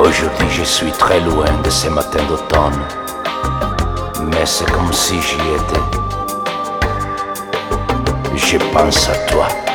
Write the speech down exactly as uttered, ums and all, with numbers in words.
Aujourd'hui je suis très loin de ces matins d'automne, mais c'est comme si j'y étais. Je pense à toi.